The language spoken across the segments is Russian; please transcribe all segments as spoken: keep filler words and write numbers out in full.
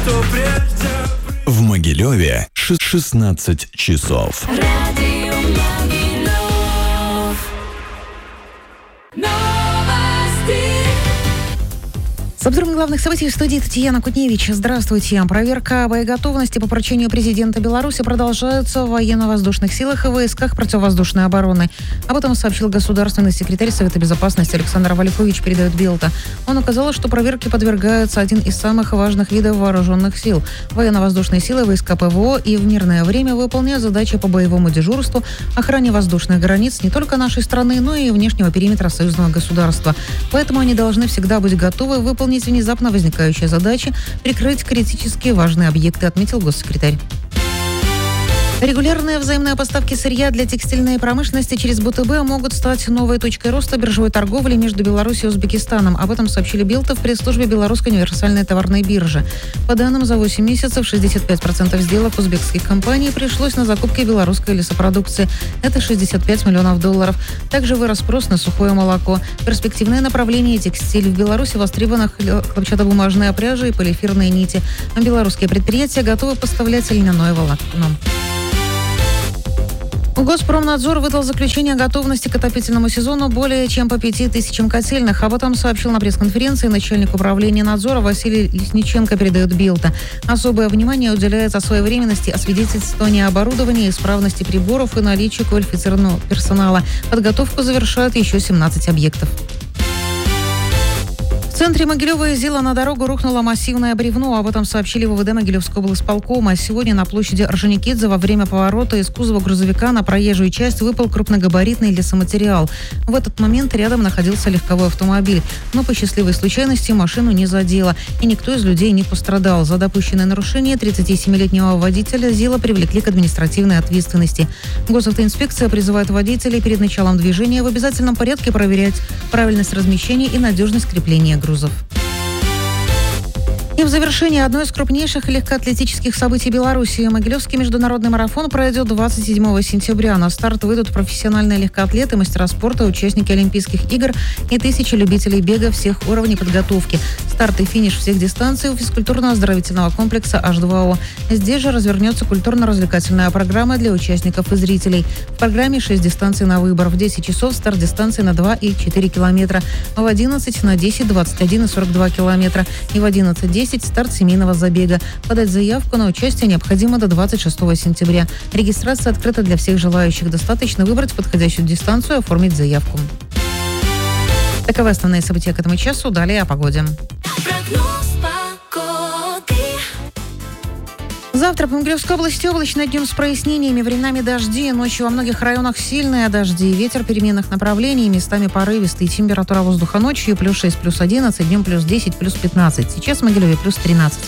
что прежде. В Могилеве шестнадцать часов. Радио Могилев. Новости. С обзором главных событий в студии Татьяна Кутневич. Здравствуйте. Проверка боеготовности по поручению президента Беларуси продолжается в военно-воздушных силах и войсках противовоздушной обороны. Об этом сообщил государственный секретарь Совета безопасности Александр Валикович, передает Белта. Он указал, что проверке подвергается один из самых важных видов вооруженных сил. Военно-воздушные силы, войска ПВО и в мирное время выполняют задачи по боевому дежурству, охране воздушных границ не только нашей страны, но и внешнего периметра союзного государства. Поэтому они должны всегда быть готовы выполнить внезапно возникающие задачи, прикрыть критически важные объекты, отметил госсекретарь. Регулярные взаимные поставки сырья для текстильной промышленности через БТБ могут стать новой точкой роста биржевой торговли между Беларусью и Узбекистаном. Об этом сообщили Белта в пресс-службе Белорусской универсальной товарной биржи. По данным, за восемь месяцев шестьдесят пять процентов сделок узбекских компаний пришлось на закупки белорусской лесопродукции. Это шестьдесят пять миллионов долларов. Также вырос спрос на сухое молоко. Перспективное направление текстиль. В Беларуси востребованы хлопчатобумажные пряжи и полиэфирные нити. Белорусские предприятия готовы поставлять льняное волокно. Госпромнадзор выдал заключение о готовности к отопительному сезону более чем по пяти тысячам котельных. Об этом сообщил на пресс-конференции начальник управления надзора Василий Лесниченко, передает Белта. Особое внимание уделяется своевременности освидетельствования оборудования, исправности приборов и наличию квалифицированного персонала. Подготовку завершают еще семнадцать объектов. В центре Могилева из Зила на дорогу рухнуло массивное бревно. Об этом сообщили в ВВД Могилевского облсполкома. Сегодня на площади Орджоникидзе во время поворота из кузова грузовика на проезжую часть выпал крупногабаритный лесоматериал. В этот момент рядом находился легковой автомобиль. Но по счастливой случайности машину не задело. И никто из людей не пострадал. За допущенное нарушение тридцатисемилетнего водителя Зила привлекли к административной ответственности. Госавтоинспекция призывает водителей перед началом движения в обязательном порядке проверять правильность размещения и надежность крепления грузов. грузов. И в завершении одно из крупнейших легкоатлетических событий Беларуси. Могилевский международный марафон пройдет двадцать седьмого сентября. На старт выйдут профессиональные легкоатлеты, мастера спорта, участники Олимпийских игр и тысячи любителей бега всех уровней подготовки. Старт и финиш всех дистанций у физкультурно-оздоровительного комплекса эйч два о. Здесь же развернется культурно-развлекательная программа для участников и зрителей. В программе шесть дистанций на выбор. В десять часов старт дистанции на два и четыре километра. В одиннадцать на десять, двадцать один и сорок два километра. И в одиннадцать десять старт семейного забега. Подать заявку на участие необходимо до двадцать шестого сентября. Регистрация открыта для всех желающих. Достаточно выбрать подходящую дистанцию и оформить заявку. Таковы основные события к этому часу. Далее о погоде. Завтра по Могилевской области облачно, днем с прояснениями, временами дожди. Ночью во многих районах сильные дожди. Ветер переменных направлений, местами порывистый. Температура воздуха ночью плюс шесть, плюс одиннадцать, днем плюс десять, плюс пятнадцать. Сейчас в Могилеве плюс тринадцать.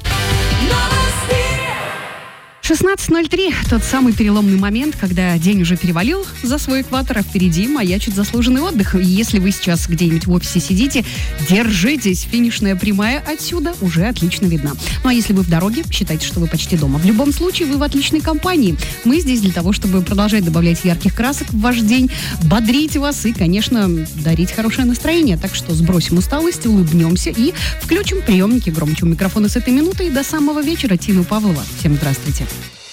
шестнадцать ноль три. Тот самый переломный момент, когда день уже перевалил за свой экватор, а впереди маячит заслуженный отдых. И если вы сейчас где-нибудь в офисе сидите, держитесь. Финишная прямая отсюда уже отлично видна. Ну а если вы в дороге, считайте, что вы почти дома. В любом случае, вы в отличной компании. Мы здесь для того, чтобы продолжать добавлять ярких красок в ваш день, бодрить вас и, конечно, дарить хорошее настроение. Так что сбросим усталость, улыбнемся и включим приемники громче. У микрофона с этой минуты и до самого вечера Тина Павлова. Всем здравствуйте.